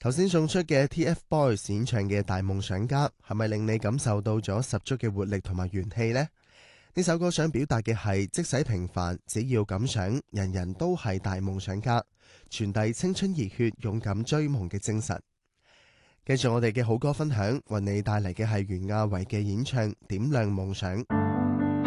頭先送出嘅 TFBOYS 演唱嘅《大夢想家》，係咪令你感受到咗十足嘅活力同埋元氣呢？呢首歌想表達嘅係，即使平凡，只要敢想，人人都係大夢想家，傳遞青春熱血、勇敢追夢嘅精神。繼續我哋嘅好歌分享，為你帶嚟嘅係袁婭維嘅演唱《點亮夢想》。